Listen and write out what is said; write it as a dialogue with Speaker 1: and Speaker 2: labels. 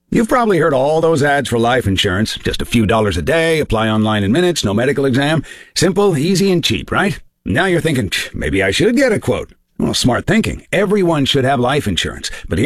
Speaker 1: You've probably heard all those ads for life insurance. Just a few dollars a day, apply online in minutes, no medical exam. Simple, easy, and cheap, right? Now you're thinking, maybe I should get a quote. Well, smart thinking. Everyone should have life insurance. But